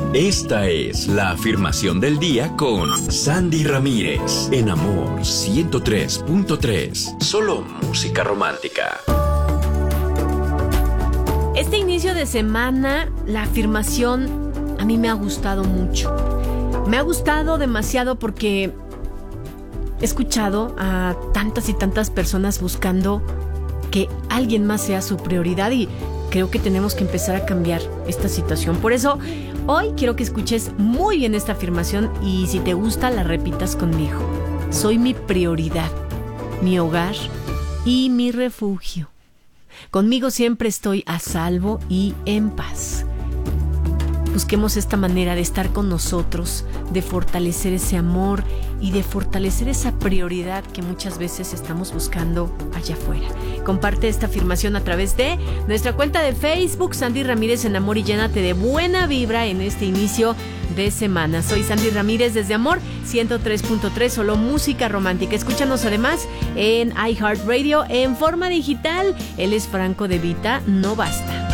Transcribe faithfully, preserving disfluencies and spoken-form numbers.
Esta es la afirmación del día con Sandy Ramírez en Amor ciento tres punto tres. Solo música romántica. Este inicio de semana, la afirmación a mí me ha gustado mucho. Me ha gustado demasiado porque he escuchado a tantas y tantas personas buscando que alguien más sea su prioridad y creo que tenemos que empezar a cambiar esta situación. Por eso, hoy quiero que escuches muy bien esta afirmación y si te gusta, la repitas conmigo. Soy mi prioridad, mi hogar y mi refugio. Conmigo siempre estoy a salvo y en paz. Busquemos esta manera de estar con nosotros, de fortalecer ese amor y de fortalecer esa prioridad que muchas veces estamos buscando allá afuera. Comparte esta afirmación a través de nuestra cuenta de Facebook, Sandy Ramírez en Amor, y llénate de buena vibra en este inicio de semana. Soy Sandy Ramírez desde Amor ciento tres punto tres, solo música romántica. Escúchanos además en iHeartRadio en forma digital. Él es Franco De Vita, no basta.